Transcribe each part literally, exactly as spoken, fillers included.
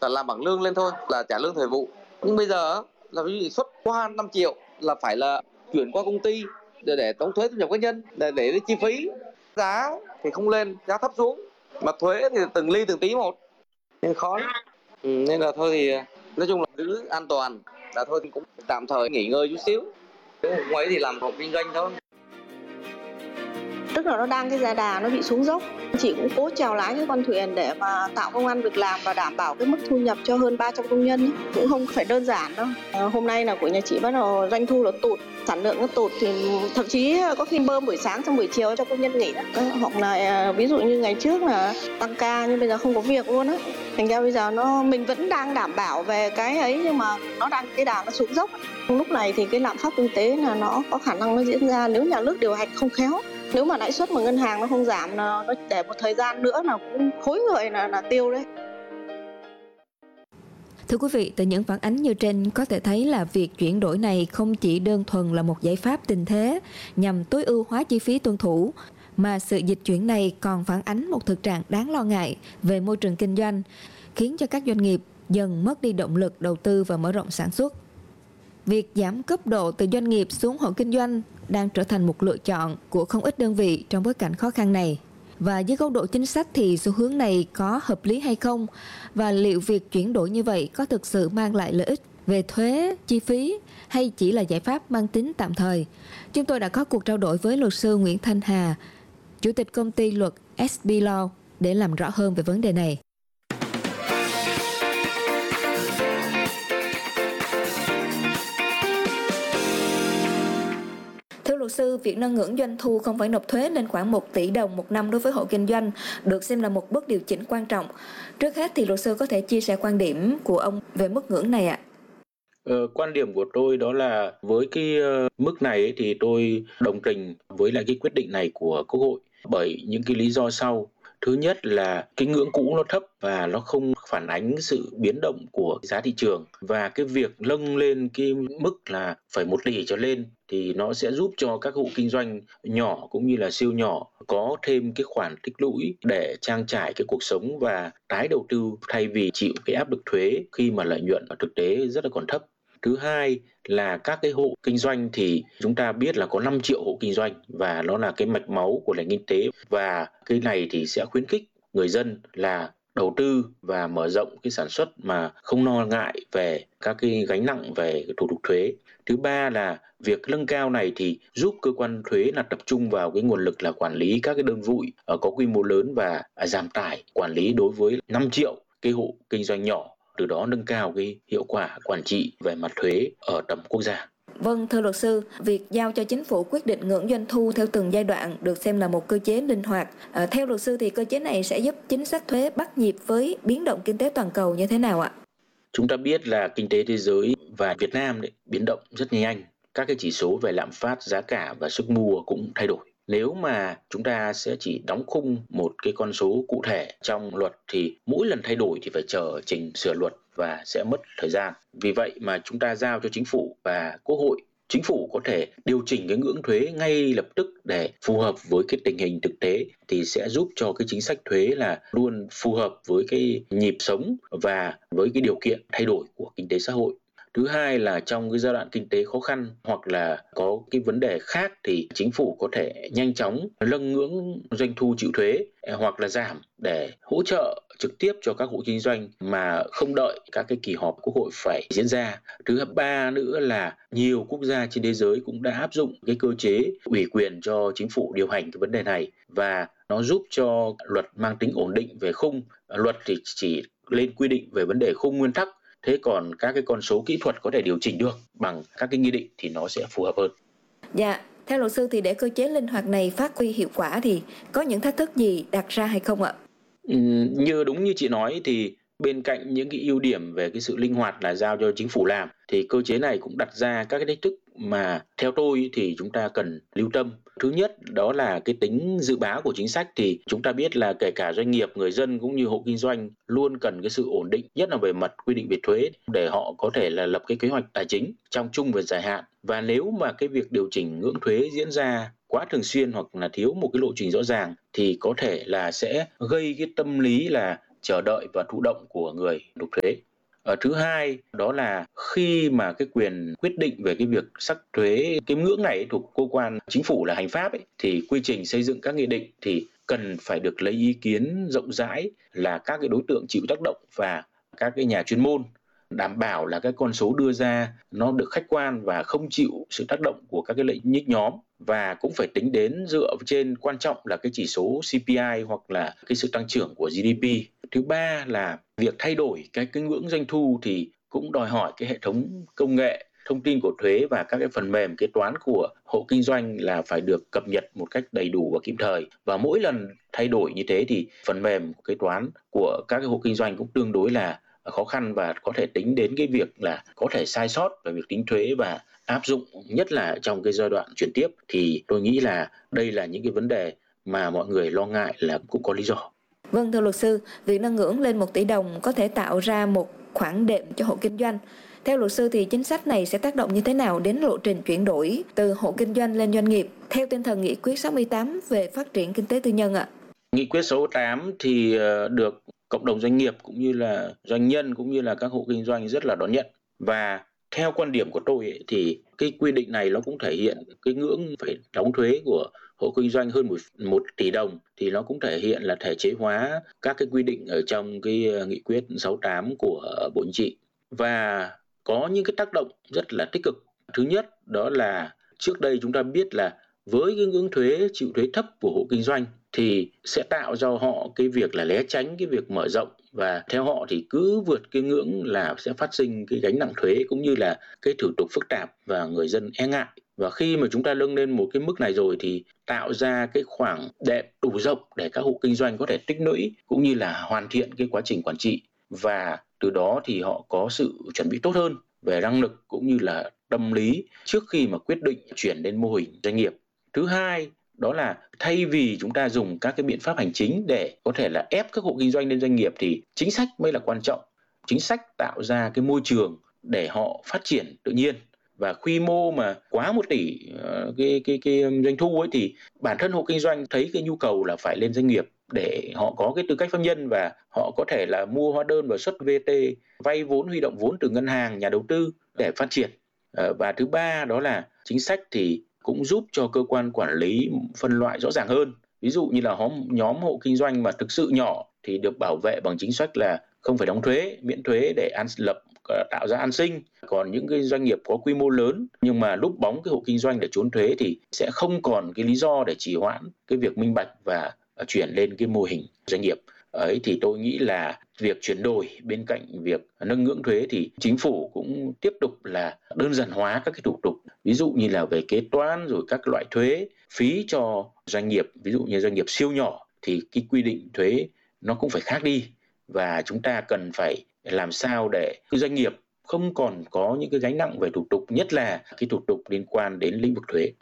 là làm bằng lương lên thôi, là trả lương thời vụ. Nhưng bây giờ là ví dụ xuất qua năm triệu là phải là chuyển qua công ty để để đóng thuế thu nhập cá nhân, để để chi phí. Giá thì không lên, giá thấp xuống, mà thuế thì từng ly từng tí một, nên khó lắm. Ừ, nên là thôi thì nói chung là giữ an toàn, là thôi thì cũng tạm thời nghỉ ngơi chút xíu. Không ấy thì làm hộ kinh doanh thôi. Tức là nó đang cái giai đà nó bị xuống dốc. Chị cũng cố chèo lái cái con thuyền để mà tạo công ăn việc làm và đảm bảo cái mức thu nhập cho hơn ba trăm công nhân ấy. Cũng không phải đơn giản đâu. À, hôm nay là của nhà chị bắt đầu doanh thu nó tụt, sản lượng nó tụt, thì thậm chí có khi bơm buổi sáng xong buổi chiều cho công nhân nghỉ đó. Hoặc là ví dụ như ngày trước là tăng ca nhưng bây giờ không có việc luôn á. Thành ra bây giờ nó mình vẫn đang đảm bảo về cái ấy, nhưng mà nó đang cái đà nó xuống dốc. Lúc này thì cái lạm phát kinh tế là nó có khả năng nó diễn ra nếu nhà nước điều hành không khéo. Nếu mà lãi suất mà ngân hàng nó không giảm, nó để một thời gian nữa là cũng khối người là, là tiêu đấy. Thưa quý vị, từ những phản ánh như trên có thể thấy là việc chuyển đổi này không chỉ đơn thuần là một giải pháp tình thế nhằm tối ưu hóa chi phí tuân thủ, mà sự dịch chuyển này còn phản ánh một thực trạng đáng lo ngại về môi trường kinh doanh, khiến cho các doanh nghiệp dần mất đi động lực đầu tư và mở rộng sản xuất. Việc giảm cấp độ từ doanh nghiệp xuống hộ kinh doanh đang trở thành một lựa chọn của không ít đơn vị trong bối cảnh khó khăn này. Và dưới góc độ chính sách thì xu hướng này có hợp lý hay không? Và liệu việc chuyển đổi như vậy có thực sự mang lại lợi ích về thuế, chi phí hay chỉ là giải pháp mang tính tạm thời? Chúng tôi đã có cuộc trao đổi với luật sư Nguyễn Thanh Hà, Chủ tịch công ty luật ét bê Law để làm rõ hơn về vấn đề này. Thưa luật sư, việc nâng ngưỡng doanh thu không phải nộp thuế lên khoảng một tỷ đồng một năm đối với hộ kinh doanh được xem là một bước điều chỉnh quan trọng. Trước hết thì luật sư có thể chia sẻ quan điểm của ông về mức ngưỡng này ạ? Ờ, quan điểm của tôi đó là với cái uh, mức này ấy, thì tôi đồng tình với lại cái quyết định này của Quốc hội bởi những cái lý do sau. Thứ nhất là cái ngưỡng cũ nó thấp và nó không phản ánh sự biến động của giá thị trường, và cái việc nâng lên cái mức là phải một tỷ trở lên thì nó sẽ giúp cho các hộ kinh doanh nhỏ cũng như là siêu nhỏ có thêm cái khoản tích lũy để trang trải cái cuộc sống và tái đầu tư thay vì chịu cái áp lực thuế khi mà lợi nhuận ở thực tế rất là còn thấp. Thứ hai là các cái hộ kinh doanh thì chúng ta biết là có năm triệu hộ kinh doanh và nó là cái mạch máu của nền kinh tế, và cái này thì sẽ khuyến khích người dân là đầu tư và mở rộng cái sản xuất mà không lo ngại về các cái gánh nặng về thủ tục thuế. Thứ ba là việc nâng cao này thì giúp cơ quan thuế là tập trung vào cái nguồn lực là quản lý các cái đơn vị có quy mô lớn và giảm tải quản lý đối với năm triệu cái hộ kinh doanh nhỏ, từ đó nâng cao cái hiệu quả quản trị về mặt thuế ở tầm quốc gia. Vâng, thưa luật sư, việc giao cho chính phủ quyết định ngưỡng doanh thu theo từng giai đoạn được xem là một cơ chế linh hoạt. À, theo luật sư thì cơ chế này sẽ giúp chính sách thuế bắt nhịp với biến động kinh tế toàn cầu như thế nào ạ? Chúng ta biết là kinh tế thế giới và Việt Nam đấy biến động rất nhanh. Các cái chỉ số về lạm phát, giá cả và sức mua cũng thay đổi. Nếu mà chúng ta sẽ chỉ đóng khung một cái con số cụ thể trong luật thì mỗi lần thay đổi thì phải chờ trình sửa luật và sẽ mất thời gian. Vì vậy mà chúng ta giao cho chính phủ và Quốc hội. Chính phủ có thể điều chỉnh cái ngưỡng thuế ngay lập tức để phù hợp với cái tình hình thực tế thì sẽ giúp cho cái chính sách thuế là luôn phù hợp với cái nhịp sống và với cái điều kiện thay đổi của kinh tế xã hội. Thứ hai là trong cái giai đoạn kinh tế khó khăn hoặc là có cái vấn đề khác thì chính phủ có thể nhanh chóng nâng ngưỡng doanh thu chịu thuế hoặc là giảm để hỗ trợ trực tiếp cho các hộ kinh doanh mà không đợi các cái kỳ họp Quốc hội phải diễn ra. Thứ ba nữa là nhiều quốc gia trên thế giới cũng đã áp dụng cái cơ chế ủy quyền cho chính phủ điều hành cái vấn đề này, và nó giúp cho luật mang tính ổn định về khung. Luật thì chỉ lên quy định về vấn đề khung nguyên tắc, thế còn các cái con số kỹ thuật có thể điều chỉnh được bằng các cái nghị định thì nó sẽ phù hợp hơn. Dạ, theo luật sư thì để cơ chế linh hoạt này phát huy hiệu quả thì có những thách thức gì đặt ra hay không ạ? Ừ, như đúng như chị nói thì bên cạnh những cái ưu điểm về cái sự linh hoạt là giao cho chính phủ làm thì cơ chế này cũng đặt ra các cái thách thức mà theo tôi thì chúng ta cần lưu tâm. Thứ nhất đó là cái tính dự báo của chính sách, thì chúng ta biết là kể cả doanh nghiệp, người dân cũng như hộ kinh doanh luôn cần cái sự ổn định, nhất là về mặt quy định về thuế để họ có thể là lập cái kế hoạch tài chính trong trung và dài hạn. Và nếu mà cái việc điều chỉnh ngưỡng thuế diễn ra quá thường xuyên hoặc là thiếu một cái lộ trình rõ ràng thì có thể là sẽ gây cái tâm lý là chờ đợi và thụ động của người nộp thuế. Ở thứ hai đó là khi mà cái quyền quyết định về cái việc sắc thuế cái ngưỡng này thuộc cơ quan chính phủ là hành pháp ấy, thì quy trình xây dựng các nghị định thì cần phải được lấy ý kiến rộng rãi là các cái đối tượng chịu tác động và các cái nhà chuyên môn, đảm bảo là cái con số đưa ra nó được khách quan và không chịu sự tác động của các cái lợi ích nhóm, và cũng phải tính đến dựa trên quan trọng là cái chỉ số xê pê i hoặc là cái sự tăng trưởng của giê đê pê. Thứ ba là việc thay đổi cái cái ngưỡng doanh thu thì cũng đòi hỏi cái hệ thống công nghệ thông tin của thuế và các cái phần mềm kế toán của hộ kinh doanh là phải được cập nhật một cách đầy đủ và kịp thời. Và mỗi lần thay đổi như thế thì phần mềm kế toán của các cái hộ kinh doanh cũng tương đối là khó khăn và có thể tính đến cái việc là có thể sai sót về việc tính thuế và áp dụng, nhất là trong cái giai đoạn chuyển tiếp. Thì tôi nghĩ là đây là những cái vấn đề mà mọi người lo ngại là cũng có lý do. Vâng, thưa luật sư, việc nâng ngưỡng lên một tỷ đồng có thể tạo ra một khoản đệm cho hộ kinh doanh. Theo luật sư thì chính sách này sẽ tác động như thế nào đến lộ trình chuyển đổi từ hộ kinh doanh lên doanh nghiệp theo tinh thần nghị quyết sáu mươi tám về phát triển kinh tế tư nhân ạ? Nghị quyết sáu mươi tám thì được cộng đồng doanh nghiệp cũng như là doanh nhân cũng như là các hộ kinh doanh rất là đón nhận, và theo quan điểm của tôi ấy, thì cái quy định này nó cũng thể hiện cái ngưỡng phải đóng thuế của hộ kinh doanh hơn một, một tỷ đồng thì nó cũng thể hiện là thể chế hóa các cái quy định ở trong cái nghị quyết sáu mươi tám của Bộ Chính trị, và có những cái tác động rất là tích cực. Thứ nhất đó là trước đây chúng ta biết là với cái ngưỡng thuế chịu thuế thấp của hộ kinh doanh thì sẽ tạo cho họ cái việc là né tránh cái việc mở rộng, và theo họ thì cứ vượt cái ngưỡng là sẽ phát sinh cái gánh nặng thuế cũng như là cái thủ tục phức tạp và người dân e ngại. Và khi mà chúng ta nâng lên một cái mức này rồi thì tạo ra cái khoảng đệm đủ rộng để các hộ kinh doanh có thể tích lũy cũng như là hoàn thiện cái quá trình quản trị, và từ đó thì họ có sự chuẩn bị tốt hơn về năng lực cũng như là tâm lý trước khi mà quyết định chuyển đến mô hình doanh nghiệp. Thứ hai đó là thay vì chúng ta dùng các cái biện pháp hành chính để có thể là ép các hộ kinh doanh lên doanh nghiệp thì chính sách mới là quan trọng. Chính sách tạo ra cái môi trường để họ phát triển tự nhiên, và quy mô mà quá một tỷ uh, cái, cái, cái doanh thu ấy thì bản thân hộ kinh doanh thấy cái nhu cầu là phải lên doanh nghiệp để họ có cái tư cách pháp nhân và họ có thể là mua hóa đơn và xuất vê tê, vay vốn huy động vốn từ ngân hàng, nhà đầu tư để phát triển. Uh, và thứ ba đó là chính sách thì cũng giúp cho cơ quan quản lý phân loại rõ ràng hơn. Ví dụ như là nhóm hộ kinh doanh mà thực sự nhỏ thì được bảo vệ bằng chính sách là không phải đóng thuế, miễn thuế để an lập tạo ra an sinh. Còn những cái doanh nghiệp có quy mô lớn nhưng mà núp bóng cái hộ kinh doanh để trốn thuế thì sẽ không còn cái lý do để trì hoãn cái việc minh bạch và chuyển lên cái mô hình doanh nghiệp. Ấy thì tôi nghĩ là việc chuyển đổi bên cạnh việc nâng ngưỡng thuế thì chính phủ cũng tiếp tục là đơn giản hóa các cái thủ tục, ví dụ như là về kế toán rồi các loại thuế phí cho doanh nghiệp, ví dụ như doanh nghiệp siêu nhỏ thì cái quy định thuế nó cũng phải khác đi, và chúng ta cần phải làm sao để cái doanh nghiệp không còn có những cái gánh nặng về thủ tục, nhất là cái thủ tục liên quan đến lĩnh vực thuế.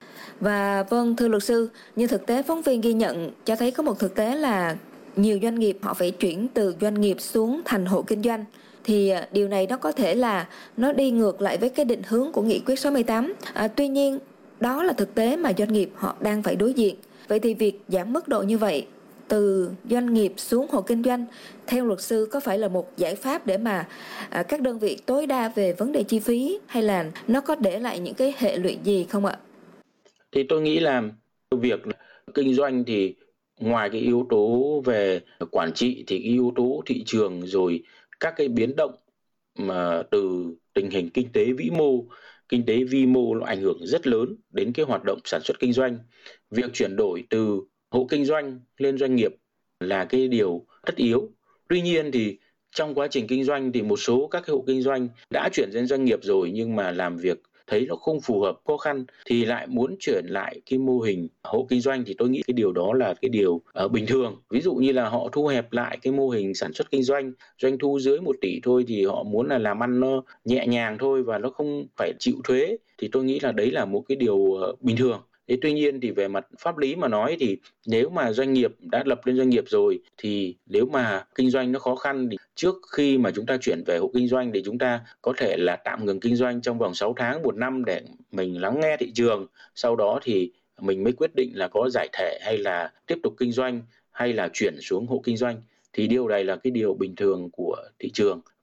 Và vâng, thưa luật sư, như thực tế phóng viên ghi nhận cho thấy có một thực tế là nhiều doanh nghiệp họ phải chuyển từ doanh nghiệp xuống thành hộ kinh doanh, thì điều này nó có thể là nó đi ngược lại với cái định hướng của nghị quyết sáu mươi tám. À, tuy nhiên đó là thực tế mà doanh nghiệp họ đang phải đối diện. Vậy thì việc giảm mức độ như vậy từ doanh nghiệp xuống hộ kinh doanh theo luật sư có phải là một giải pháp để mà à, các đơn vị tối đa về vấn đề chi phí, hay là nó có để lại những cái hệ lụy gì không ạ? Thì tôi nghĩ là việc kinh doanh thì ngoài cái yếu tố về quản trị thì cái yếu tố thị trường rồi các cái biến động mà từ tình hình kinh tế vĩ mô, kinh tế vi mô nó ảnh hưởng rất lớn đến cái hoạt động sản xuất kinh doanh. Việc chuyển đổi từ hộ kinh doanh lên doanh nghiệp là cái điều tất yếu. Tuy nhiên thì trong quá trình kinh doanh thì một số các cái hộ kinh doanh đã chuyển đến doanh nghiệp rồi nhưng mà làm việc thấy nó không phù hợp, khó khăn thì lại muốn chuyển lại cái mô hình hộ kinh doanh, thì tôi nghĩ cái điều đó là cái điều uh, bình thường. Ví dụ như là họ thu hẹp lại cái mô hình sản xuất kinh doanh, doanh thu dưới một tỷ thôi thì họ muốn là làm ăn nó nhẹ nhàng thôi và nó không phải chịu thuế, thì tôi nghĩ là đấy là một cái điều uh, bình thường. Thế tuy nhiên thì về mặt pháp lý mà nói thì nếu mà doanh nghiệp đã lập lên doanh nghiệp rồi thì nếu mà kinh doanh nó khó khăn thì trước khi mà chúng ta chuyển về hộ kinh doanh thì chúng ta có thể là tạm ngừng kinh doanh trong vòng sáu tháng, một năm để mình lắng nghe thị trường. Sau đó thì mình mới quyết định là có giải thể hay là tiếp tục kinh doanh hay là chuyển xuống hộ kinh doanh. thì điều này là cái điều bình thường của thị trường.